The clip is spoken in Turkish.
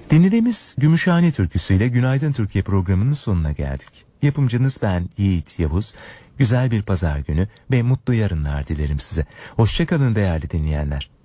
Dinlediğimiz Gümüşhane türküsüyle Günaydın Türkiye programının sonuna geldik. Yapımcınız ben Yiğit Yavuz. Güzel bir pazar günü ve mutlu yarınlar dilerim size. Hoşça kalın değerli dinleyenler.